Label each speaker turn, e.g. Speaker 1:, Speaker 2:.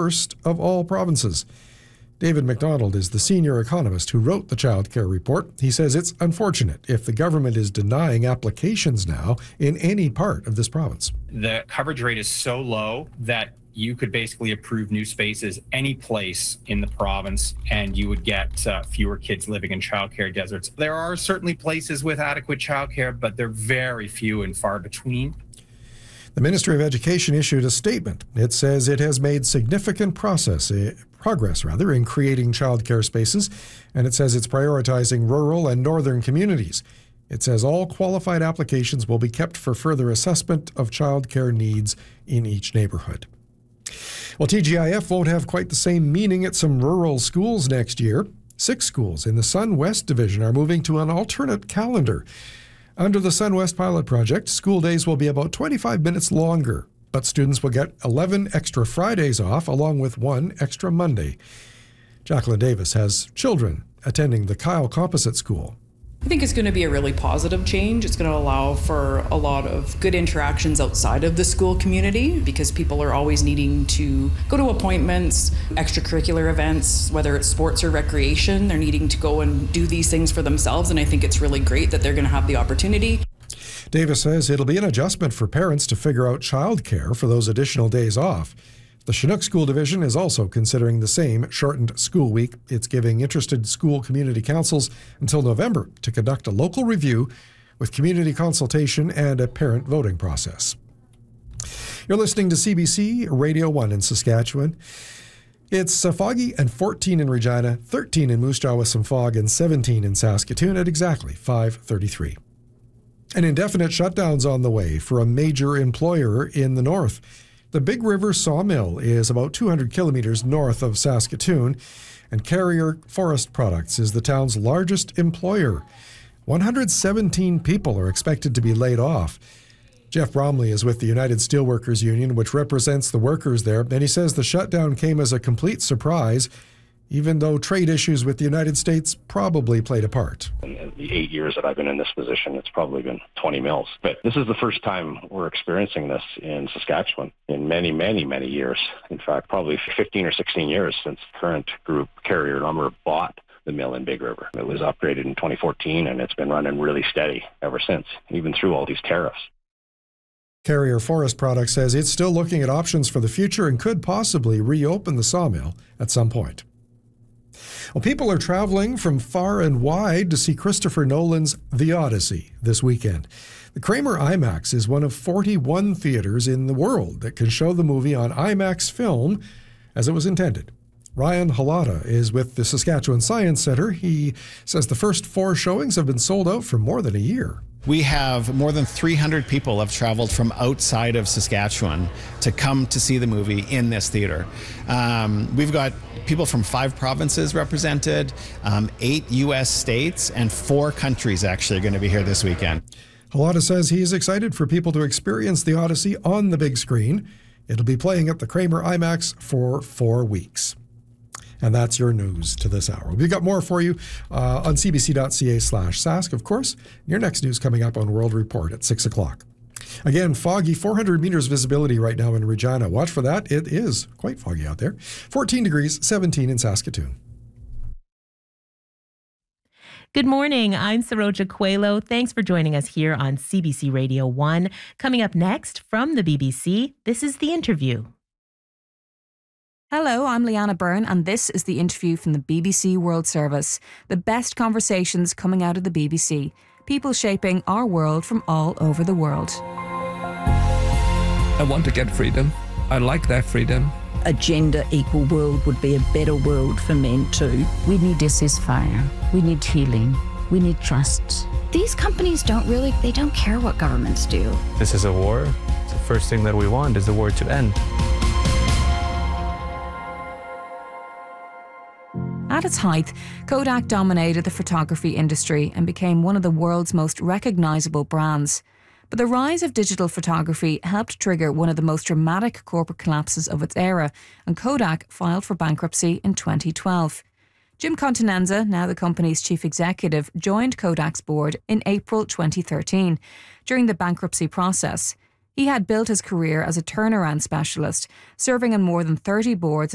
Speaker 1: worst of all provinces. David McDonald is the senior economist who wrote the child care report. He says it's unfortunate if the government is denying applications now in any part of this province.
Speaker 2: The coverage rate is so low that you could basically approve new spaces any place in the province and you would get fewer kids living in childcare deserts. There are certainly places with adequate childcare, but they're very few and far between.
Speaker 1: The Ministry of Education issued a statement. It says it has made significant progress in creating childcare spaces, and it says it's prioritizing rural and northern communities. It says all qualified applications will be kept for further assessment of childcare needs in each neighborhood. Well, TGIF won't have quite the same meaning at some rural schools next year. 6 schools in the Sun West Division are moving to an alternate calendar. Under the Sun West Pilot Project, school days will be about 25 minutes longer, but students will get 11 extra Fridays off along with 1 extra Monday. Jacqueline Davis has children attending the Kyle Composite School.
Speaker 3: I think it's going to be a really positive change. It's going to allow for a lot of good interactions outside of the school community because people are always needing to go to appointments, extracurricular events, whether it's sports or recreation. They're needing to go and do these things for themselves, and I think it's really great that they're going to have the opportunity.
Speaker 1: Davis says it'll be an adjustment for parents to figure out childcare for those additional days off. The Chinook School Division is also considering the same shortened school week. It's giving interested school community councils until November to conduct a local review with community consultation and a parent voting process. You're listening to CBC Radio 1 in Saskatchewan. It's foggy and 14 in Regina, 13 in Moose Jaw with some fog, and 17 in Saskatoon at exactly 5:33. An indefinite shutdown's on the way for a major employer in the north. The Big River Sawmill is about 200 kilometers north of Saskatoon, and Carrier Forest Products is the town's largest employer. 117 people are expected to be laid off. Jeff Bromley is with the United Steelworkers Union, which represents the workers there, and he says the shutdown came as a complete surprise, even though trade issues with the United States probably played a part.
Speaker 4: In the 8 years that I've been in this position, it's probably been 20 mills. But this is the first time we're experiencing this in Saskatchewan in many, many, many years. In fact, probably 15 or 16 years since the current group, Carrier Lumber, bought the mill in Big River. It was upgraded in 2014, and it's been running really steady ever since, even through all these tariffs.
Speaker 1: Carrier Forest Products says it's still looking at options for the future and could possibly reopen the sawmill at some point. Well, people are traveling from far and wide to see Christopher Nolan's The Odyssey this weekend. The Kramer IMAX is one of 41 theaters in the world that can show the movie on IMAX film as it was intended. Ryan Halata is with the Saskatchewan Science Centre. He says the first 4 showings have been sold out for more than a year.
Speaker 5: We have more than 300 people have traveled from outside of Saskatchewan to come to see the movie in this theater. We've got people from 5 provinces represented, 8 U.S. states, and 4 countries actually are going to be here this weekend.
Speaker 1: Halata says he's excited for people to experience The Odyssey on the big screen. It'll be playing at the Kramer IMAX for 4 weeks. And that's your news to this hour. We've got more for you on cbc.ca/sask, of course. Your next news coming up on World Report at 6 o'clock. Again, foggy, 400 meters visibility right now in Regina. Watch for that. It is quite foggy out there. 14 degrees, 17 in Saskatoon.
Speaker 6: Good morning. I'm Saroja Coelho. Thanks for joining us here on CBC Radio 1. Coming up next from the BBC, this is The Interview.
Speaker 7: Hello, I'm Leanna Byrne, and this is The Interview from the BBC World Service. The best conversations coming out of the BBC. People shaping our world from all over the world.
Speaker 8: I want to get freedom. I like that freedom.
Speaker 9: A gender equal world would be a better world for men too.
Speaker 10: We need a ceasefire. We need healing. We need trust.
Speaker 11: These companies they don't care what governments do.
Speaker 12: This is a war. The first thing that we want is the war to end.
Speaker 7: At its height, Kodak dominated the photography industry and became one of the world's most recognisable brands. But the rise of digital photography helped trigger one of the most dramatic corporate collapses of its era, and Kodak filed for bankruptcy in 2012. Jim Continenza, now the company's chief executive, joined Kodak's board in April 2013 during the bankruptcy process. He had built his career as a turnaround specialist, serving on more than 30 boards